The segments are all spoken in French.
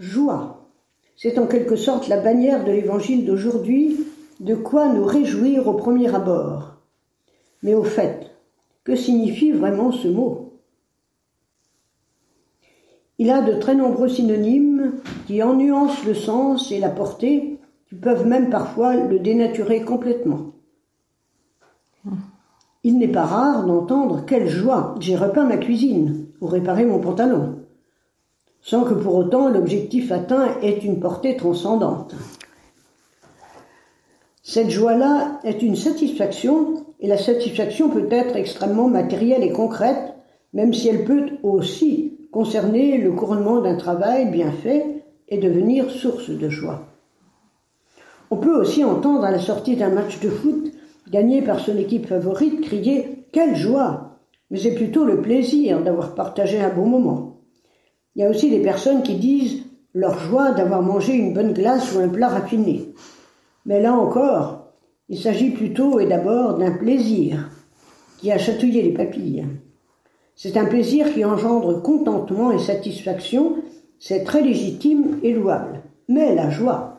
Joie. C'est en quelque sorte la bannière de l'évangile d'aujourd'hui, de quoi nous réjouir au premier abord. Mais au fait, que signifie vraiment ce mot ? Il a de très nombreux synonymes qui en nuancent le sens et la portée, qui peuvent même parfois le dénaturer complètement. Il n'est pas rare d'entendre « Quelle joie, j'ai repeint ma cuisine » ou « réparé mon pantalon », sans que pour autant l'objectif atteint ait une portée transcendante. Cette joie-là est une satisfaction, et la satisfaction peut être extrêmement matérielle et concrète, même si elle peut aussi concerner le couronnement d'un travail bien fait et devenir source de joie. On peut aussi entendre à la sortie d'un match de foot, gagné par son équipe favorite, crier « Quelle joie !» Mais c'est plutôt le plaisir d'avoir partagé un bon moment. Il y a aussi des personnes qui disent leur joie d'avoir mangé une bonne glace ou un plat raffiné. Mais là encore, il s'agit plutôt et d'abord d'un plaisir qui a chatouillé les papilles. C'est un plaisir qui engendre contentement et satisfaction, c'est très légitime et louable. Mais la joie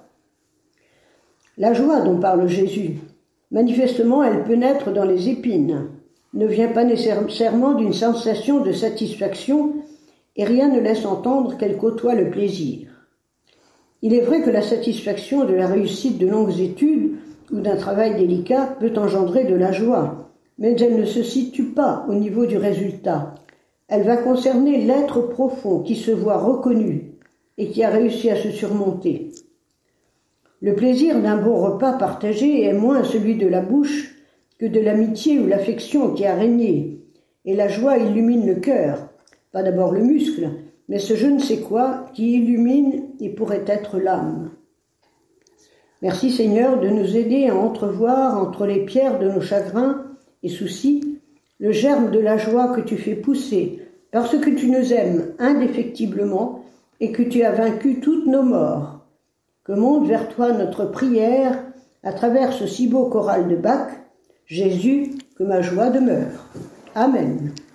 dont parle Jésus, manifestement elle peut naître dans les épines, ne vient pas nécessairement d'une sensation de satisfaction et rien ne laisse entendre qu'elle côtoie le plaisir. Il est vrai que la satisfaction de la réussite de longues études ou d'un travail délicat peut engendrer de la joie, mais elle ne se situe pas au niveau du résultat. Elle va concerner l'être profond qui se voit reconnu et qui a réussi à se surmonter. Le plaisir d'un bon repas partagé est moins celui de la bouche que de l'amitié ou l'affection qui a régné, et la joie illumine le cœur, pas d'abord le muscle, mais ce je ne sais quoi qui illumine et pourrait être l'âme. Merci Seigneur de nous aider à entrevoir entre les pierres de nos chagrins et soucis le germe de la joie que tu fais pousser parce que tu nous aimes indéfectiblement et que tu as vaincu toutes nos morts. Que monte vers toi notre prière à travers ce si beau choral de Bach, Jésus, que ma joie demeure. Amen.